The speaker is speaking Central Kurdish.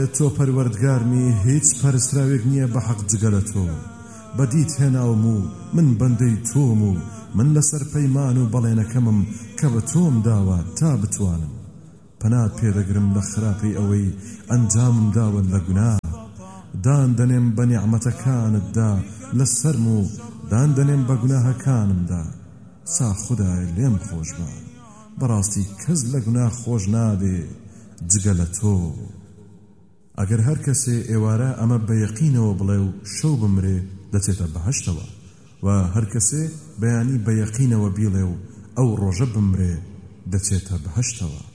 تۆ پەروەردگارمی هیچ پەرستراوێک نییە بە حەق جگە لە تۆ بەدیت هێناوم و من بەندەی تۆم و من لەسەر پەیمان و بەڵێنەکەمم کە بە تۆم داوە تا بتوانم پەنات پێدەگرم لە خراپەی ئەوەی ئەنجامم داوە لە گوناه دان دەنێم بە نیعمەتەکانتدا لەسەرم و دان دەنێم بە گوناهەکانمدا سا خودای لێم خۆش بە بەڕاستی کەس لە گوناه خۆش نابێ جگە لە تۆ ئەگەر هەر کەسێ ئێوارە ئەمە بە یەقینەوە بڵێ و شەو بمرێ دەچێتە بەهەشتەوە و هەر کەسێ بەیانی بە یەقینەوە بیڵێ و ئەو ڕۆژە بمرێ دەچێتە بەهەشتەوە